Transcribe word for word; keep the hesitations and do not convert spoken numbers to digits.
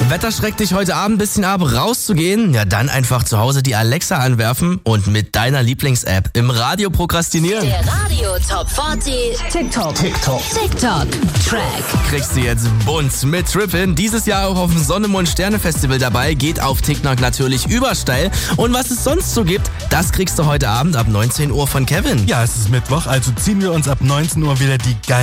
Wetter schreckt dich heute Abend ein bisschen ab, rauszugehen? Ja, dann einfach zu Hause die Alexa anwerfen und mit deiner Lieblings-App im Radio prokrastinieren. Der Radio Top vierzig TikTok. TikTok. TikTok. Track. Kriegst du jetzt bunt mit Trippin. Dieses Jahr auch auf dem Sonne, Mond, Sterne Festival dabei. Geht auf TikTok natürlich übersteil. Und was es sonst so gibt, das kriegst du heute Abend ab neunzehn Uhr von Kevin. Ja, es ist Mittwoch, also ziehen wir uns ab neunzehn Uhr wieder die geilsten